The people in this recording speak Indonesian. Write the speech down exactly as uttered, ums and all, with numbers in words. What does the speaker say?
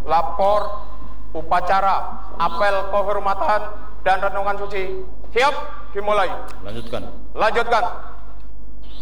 lapor, upacara, apel kehormatan, dan renungan suci. Siap? Dimulai. Lanjutkan. Lanjutkan.